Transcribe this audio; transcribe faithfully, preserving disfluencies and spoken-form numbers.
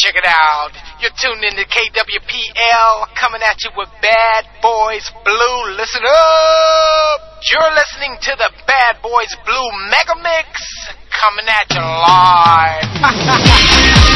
Check it out. You're tuned into K W P L, coming at you with Bad Boys Blue. Listen up! You're listening to the Bad Boys Blue Mega Mix, coming at you live.